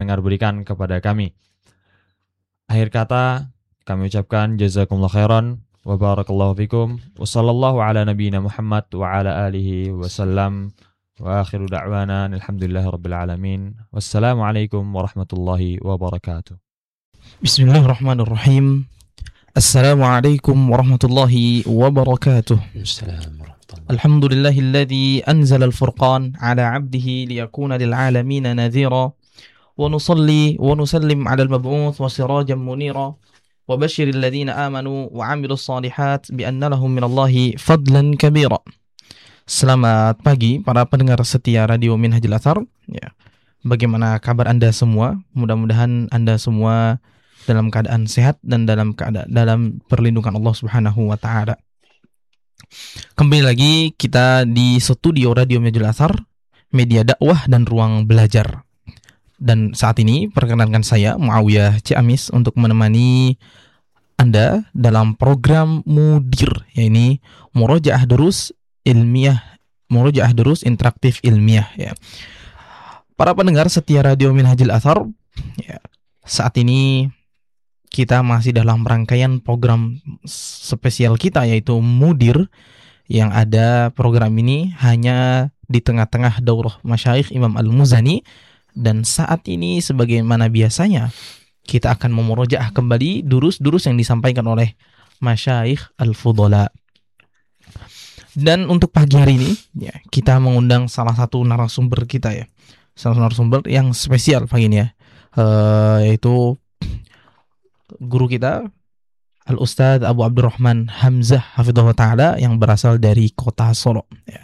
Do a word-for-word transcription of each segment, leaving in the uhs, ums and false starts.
pendengar berikan kepada kami. Akhir kata, kami ucapkan jazakumullah khairan wa barakallahu fikum wa sallallahu ala nabiyyina Muhammad wa ala alihi wasallam wa akhiru da'wana alhamdulillahi rabbil alamin. Wassalamualaikum warahmatullahi wabarakatuh. Bismillahirrahmanirrahim. Assalamualaikum warahmatullahi wabarakatuh. Alhamdulillahilladzi anzala al-furqan ala 'abdihi liyakuna lil 'alamin nadhira. ونصلي ونسلم على المبعوث وسراجا منيرا وبشر الذين آمنوا وعملوا الصالحات بأن لهم من الله فضلا كبيرا. Selamat pagi para pendengar setia Radio Minhajul Athar. Ya. Bagaimana kabar Anda semua? Mudah-mudahan Anda semua dalam keadaan sehat dan dalam keadaan dalam perlindungan Allah Subhanahu wa taala. Kembali lagi kita di studio Radio Minhajul Athar, media dakwah dan ruang belajar. Dan saat ini perkenalkan saya Muawiyah Ciamis untuk menemani Anda dalam program Mudir, yaitu Murojaah Durus Ilmiah, Murojaah Durus Interaktif Ilmiah. Ya. Para pendengar setia Radio Minhajul Athar, ya, saat ini kita masih dalam rangkaian program spesial kita yaitu Mudir, yang ada program ini hanya di tengah-tengah daurah Masyayikh Imam Al-Muzani. Dan saat ini sebagaimana biasanya kita akan memurojaah kembali durus-durus yang disampaikan oleh Masyayikh Al-Fudhala. Dan untuk pagi hari ini ya, kita mengundang salah satu narasumber kita ya. Salah satu narasumber yang spesial pagi ini ya. Uh, yaitu guru kita Al-Ustadz Abu Abdurrahman Hamzah Hafidhahullah Ta'ala yang berasal dari kota Solo ya.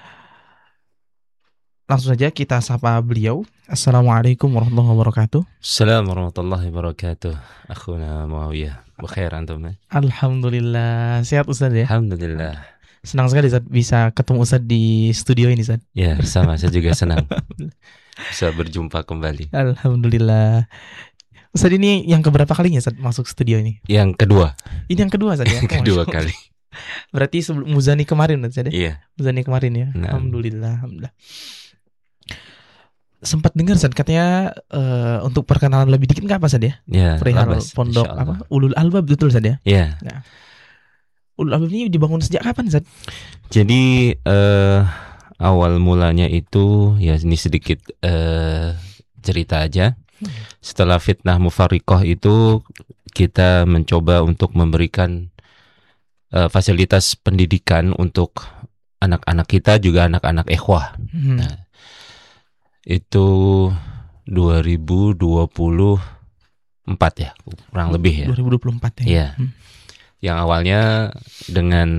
Langsung saja kita sapa beliau. Assalamualaikum warahmatullahi wabarakatuh. Assalamualaikum warahmatullahi wabarakatuh. Akhuna Muawiyah. Bukhair antum? Alhamdulillah. Sehat Ustaz ya? Alhamdulillah. Senang sekali Ustaz bisa ketemu Ustaz di studio ini Ustaz. Ya, sama. Saya juga senang bisa berjumpa kembali. Alhamdulillah. Ustaz ini yang keberapa kalinya Ustaz masuk studio ini? Yang kedua. Ini yang kedua Ustaz ya? Yang kedua kali. Berarti sebelum Muzani kemarin Ustaz ya? Iya. Muzani kemarin ya. Nah. Alhamdulillah. Alhamdulillah. Sempat dengar Ustaz katanya uh, untuk perkenalan lebih dikit nggak apa Ustaz ya? Ya. Perihal labas, pondok apa? Ulul Albab betul Ustaz ya? Iya. Nah, Ulul Albab ini dibangun sejak kapan Ustaz? Jadi uh, awal mulanya itu ya ini sedikit uh, cerita aja. Setelah fitnah Mufarriqah itu kita mencoba untuk memberikan uh, fasilitas pendidikan untuk anak-anak kita juga anak-anak ikhwah. Hmm. Nah, itu dua ribu dua puluh empat ya, kurang lebih ya. dua ribu dua puluh empat ya. Iya. Hmm. Yang awalnya dengan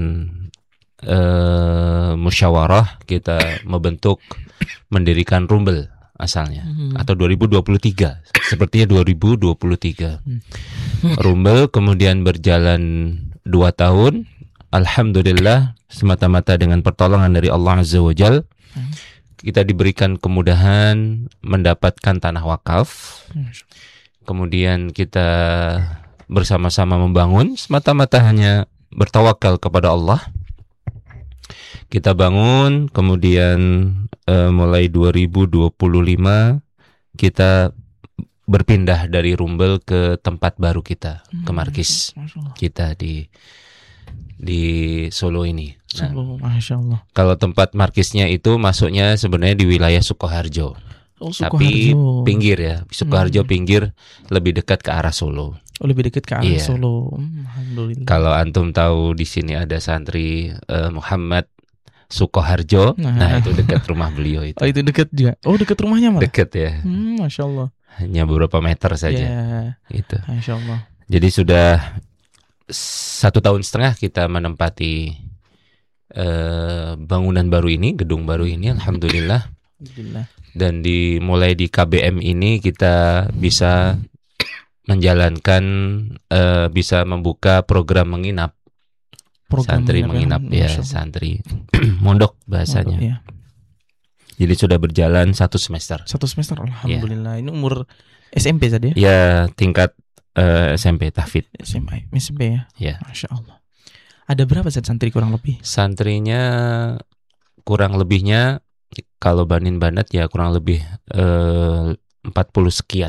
uh, musyawarah kita membentuk mendirikan Rumbel asalnya hmm. atau dua ribu dua puluh tiga. Sepertinya dua ribu dua puluh tiga. Hmm. Rumbel kemudian berjalan dua tahun. Alhamdulillah semata-mata dengan pertolongan dari Allah Azza wa Jalla. Hmm. Kita diberikan kemudahan mendapatkan tanah wakaf. Kemudian kita bersama-sama membangun semata-mata hanya bertawakal kepada Allah. Kita bangun, kemudian uh, mulai dua ribu dua puluh lima kita berpindah dari Rumbel ke tempat baru kita, ke markis kita di di Solo ini. Nah, Solo, Masya Allah. Kalau tempat markisnya itu masuknya sebenarnya di wilayah Sukoharjo, oh, tapi pinggir ya, Sukoharjo hmm. pinggir, lebih dekat ke arah Solo. Oh, lebih dekat ke arah iya. Solo. Hmm, Alhamdulillah. Kalau antum tahu di sini ada santri uh, Muhammad Sukoharjo, nah. nah itu dekat rumah beliau itu. Oh, itu dekat juga. Oh, dekat rumahnya malah. Dekat ya. Hmm, Masya Allah. Hanya beberapa meter saja. Yeah. Itu. Masya Allah. Jadi sudah satu tahun setengah kita menempati uh, bangunan baru ini, gedung baru ini, alhamdulillah. Alhamdulillah. Dan dimulai di K B M ini kita bisa menjalankan, uh, bisa membuka program menginap. Program santri menginap ya, ya santri mondok bahasanya. Mondok, ya. Jadi sudah berjalan satu semester. Satu semester, alhamdulillah. Ya. Ini umur S M P tadi ya? Ya, tingkat uh, S M P tahfidz. S M P, S M P ya. Ya. Masya Allah. Ada berapa santri kurang lebih? Santrinya kurang lebihnya kalau Banin Banat ya kurang lebih uh, empat puluh sekian.